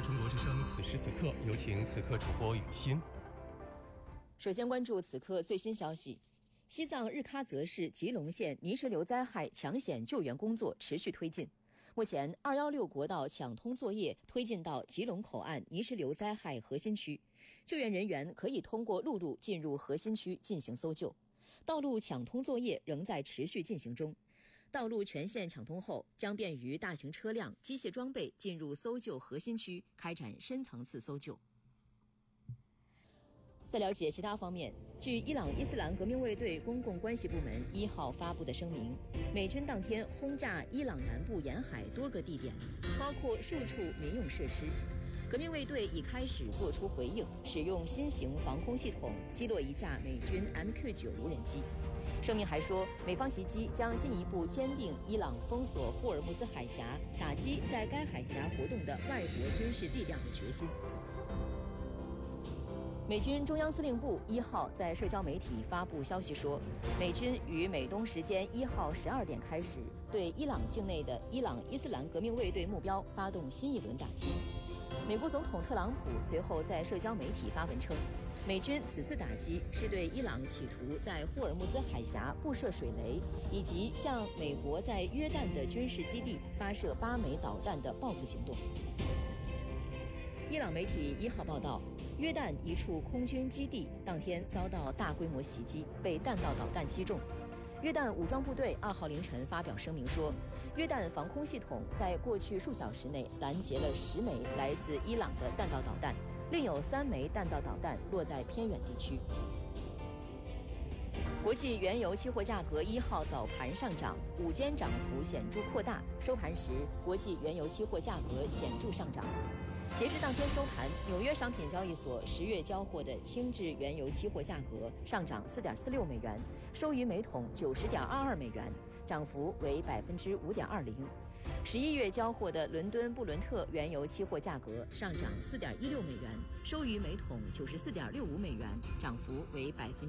中国之声此时此刻，有请此刻主播雨欣。 首先关注此刻最新消息。西藏日喀则市吉隆县泥石流灾害抢险救援工作持续推进。目前216国道抢通作业推进到吉隆口岸泥石流灾害核心区，救援人员可以通过陆路进入核心区进行搜救。道路抢通作业仍在持续进行中，道路全线抢通后，将便于大型车辆、机械装备进入搜救核心区，开展深层次搜救。在了解其他方面，据伊朗伊斯兰革命卫队公共关系部门1号发布的声明，美军当天轰炸伊朗南部沿海多个地点，包括数处民用设施。革命卫队已开始作出回应，使用新型防空系统击落一架美军 MQ-9 无人机。声明还说，美方袭击将进一步坚定伊朗封锁霍尔木兹海峡、打击在该海峡活动的外国军事力量的决心。美军中央司令部1号在社交媒体发布消息说，美军于美东时间1号12点开始对伊朗境内的伊朗伊斯兰革命卫队目标发动新一轮打击。美国总统特朗普随后在社交媒体发文称，美军此次打击是对伊朗企图在霍尔木兹海峡布设水雷以及向美国在约旦的军事基地发射8枚导弹的报复行动。伊朗媒体1号报道，约旦一处空军基地当天遭到大规模袭击，被弹道导弹击中。约旦武装部队2号凌晨发表声明说，约旦防空系统在过去数小时内拦截了10枚来自伊朗的弹道导弹，另有3枚弹道导弹落在偏远地区。国际原油期货价格1号早盘上涨，午间涨幅显著扩大，收盘时国际原油期货价格显著上涨。截至当天收盘，纽约商品交易所10月交货的轻质原油期货价格上涨4.46美元，收于每桶90.22美元，涨幅为5.20%。11月交货的伦敦布伦特原油期货价格上涨4.16美元，收于每桶94.65美元，涨幅为